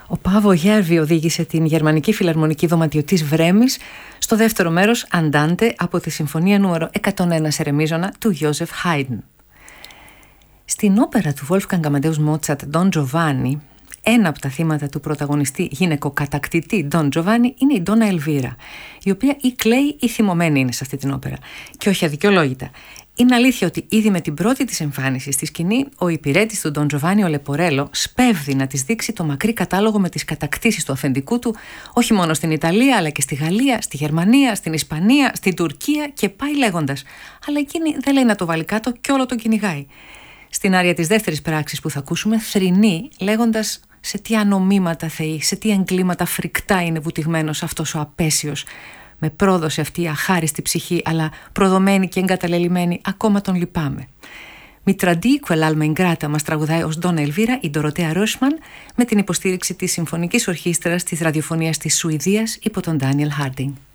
Ο Πάβο Γέρβι οδήγησε την Γερμανική Φιλαρμονική Δωματιωτής της Βρέμης στο δεύτερο μέρος Αντάντε από τη Συμφωνία νούμερο 101 Σερεμίζωνα του Γιώζεφ Χάιντν. Στην όπερα του Wolfgang Amadeus Mozart Don Giovanni, ένα από τα θύματα του πρωταγωνιστή γυναικοκατακτητή Don Giovanni είναι η Ντόνα Ελβίρα, η οποία ή κλαίει ή θυμωμένη είναι σε αυτή την όπερα. Και όχι αδικαιολόγητα. Είναι αλήθεια ότι ήδη με την πρώτη της εμφάνιση στη σκηνή, ο υπηρέτης του Don Giovanni, ο Λεπορέλο, σπέβδει να της δείξει το μακρύ κατάλογο με τις κατακτήσεις του αφεντικού του, όχι μόνο στην Ιταλία, αλλά και στη Γαλλία, στη Γερμανία, στην Ισπανία, στην Τουρκία και πάει λέγοντας. Αλλά εκείνη δεν λέει να το βάλει κάτω και όλο τον κυνηγάει. Στην άρια της δεύτερης πράξης που θα ακούσουμε, θρηνεί λέγοντας σε τι ανομήματα θεοί, σε τι εγκλήματα φρικτά είναι βουτυγμένος αυτός ο απέσιος. Με πρόδωσε αυτή η αχάριστη ψυχή, αλλά προδομένη και εγκαταλελειμμένη, ακόμα τον λυπάμαι. Μητραντή, Quell'alma ingrata μας τραγουδάει ως Ντόνα Ελβίρα η Ντοροτέα Ρόσμαν με την υποστήριξη της Συμφωνικής Ορχήστρας της Ραδιοφωνίας της Σουηδίας υπό τον Ντάνιελ Χάρντινγκ.